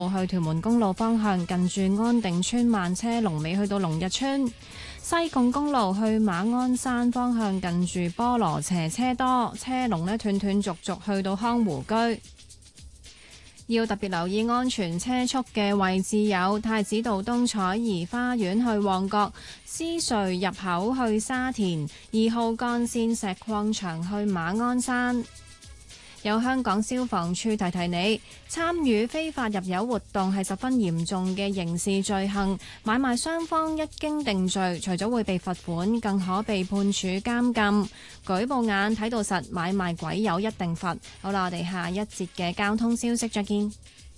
去屯門公路方向，近住安定村慢車，龍尾去到龍日村。西貢公路去馬鞍山方向，近住菠蘿輋車多，車龍呢斷斷續續去到康湖居。要特別留意安全車速嘅位置有太子道東彩頤花園去旺角、獅隧入口去沙田、2號幹線石礦場去馬鞍山。有香港消防處提提你，參與非法入油活動係十分嚴重嘅刑事罪行，買賣雙方一經定罪，除咗會被罰款，更可被判處監禁。舉報眼睇到實，買賣鬼友一定罰。好啦，我哋下一節嘅交通消息再見。